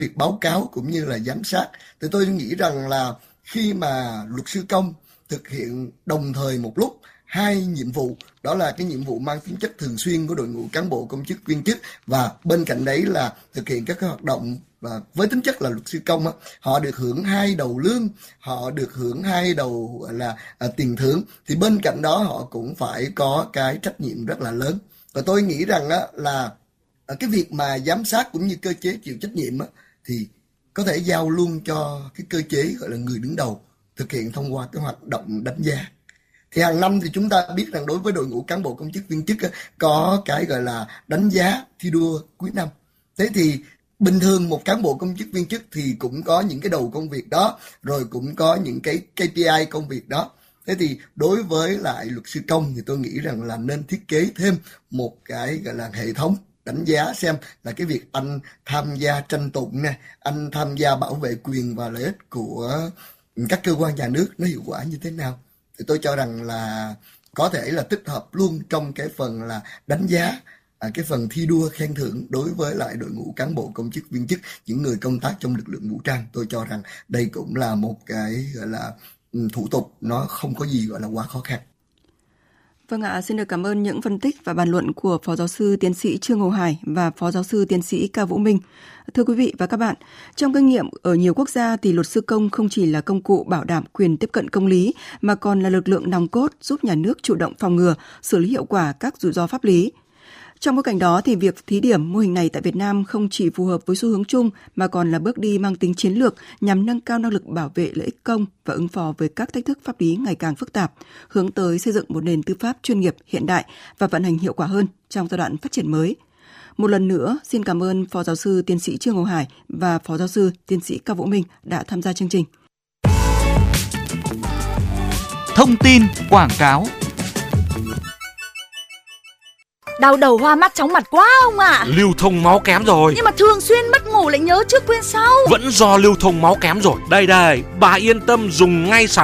việc báo cáo cũng như là giám sát. Thì tôi nghĩ rằng là khi mà luật sư công thực hiện đồng thời một lúc hai nhiệm vụ, đó là cái nhiệm vụ mang tính chất thường xuyên của đội ngũ cán bộ công chức viên chức, và bên cạnh đấy là thực hiện các cái hoạt động và với tính chất là luật sư công á, họ được hưởng hai đầu lương, họ được hưởng hai đầu gọi là tiền thưởng, thì bên cạnh đó họ cũng phải có cái trách nhiệm rất là lớn. Và tôi nghĩ rằng á, là cái việc mà giám sát cũng như cơ chế chịu trách nhiệm á, thì có thể giao luôn cho cái cơ chế gọi là người đứng đầu thực hiện thông qua cái hoạt động đánh giá. Thì hàng năm thì chúng ta biết rằng đối với đội ngũ cán bộ công chức viên chức á, có cái gọi là đánh giá thi đua cuối năm. Thế thì bình thường một cán bộ công chức viên chức thì cũng có những cái đầu công việc đó, rồi cũng có những cái KPI công việc đó. Thế thì đối với lại luật sư công thì tôi nghĩ rằng là nên thiết kế thêm một cái gọi là hệ thống đánh giá xem là cái việc anh tham gia tranh tụng nè, anh tham gia bảo vệ quyền và lợi ích của các cơ quan nhà nước nó hiệu quả như thế nào. Thì tôi cho rằng là có thể là tích hợp luôn trong cái phần là đánh giá, cái phần thi đua khen thưởng đối với lại đội ngũ cán bộ công chức viên chức, những người công tác trong lực lượng vũ trang. Tôi cho rằng đây cũng là một cái gọi là thủ tục nó không có gì gọi là quá khó khăn. Vâng ạ, xin được cảm ơn những phân tích và bàn luận của Phó Giáo sư Tiến sĩ Trương Hồ Hải và Phó Giáo sư Tiến sĩ Cao Vũ Minh. Thưa quý vị và các bạn, trong kinh nghiệm ở nhiều quốc gia thì luật sư công không chỉ là công cụ bảo đảm quyền tiếp cận công lý mà còn là lực lượng nòng cốt giúp nhà nước chủ động phòng ngừa, xử lý hiệu quả các rủi ro pháp lý. Trong bối cảnh đó thì việc thí điểm mô hình này tại Việt Nam không chỉ phù hợp với xu hướng chung mà còn là bước đi mang tính chiến lược nhằm nâng cao năng lực bảo vệ lợi ích công và ứng phó với các thách thức pháp lý ngày càng phức tạp, hướng tới xây dựng một nền tư pháp chuyên nghiệp, hiện đại và vận hành hiệu quả hơn trong giai đoạn phát triển mới. Một lần nữa, xin cảm ơn Phó Giáo sư Tiến sĩ Trương Hồ Hải và Phó Giáo sư Tiến sĩ Cao Vũ Minh đã tham gia chương trình. Thông tin quảng cáo. Đau đầu hoa mắt chóng mặt quá ông ạ. Lưu thông máu kém rồi. Nhưng mà thường xuyên mất ngủ lại nhớ trước quên sau. Vẫn do lưu thông máu kém rồi. Đây, bà yên tâm dùng ngay sản